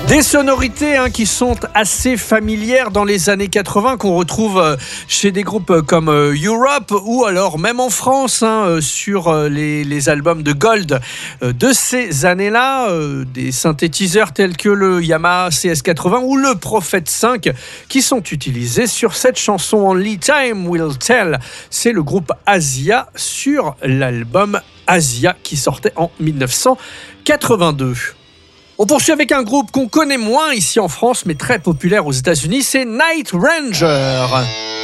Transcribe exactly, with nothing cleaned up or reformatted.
Des sonorités hein, qui sont assez familières dans les années quatre-vingts, qu'on retrouve chez des groupes comme Europe ou alors même en France hein, sur les, les albums de Gold de ces années-là. Des synthétiseurs tels que le Yamaha C S quatre-vingts ou le Prophet cinq qui sont utilisés sur cette chanson Only Time Will Tell. C'est le groupe Asia sur l'album Asia qui sortait en dix-neuf cent quatre-vingt-deux. On poursuit avec un groupe qu'on connaît moins ici en France, mais très populaire aux États-Unis, c'est Night Ranger.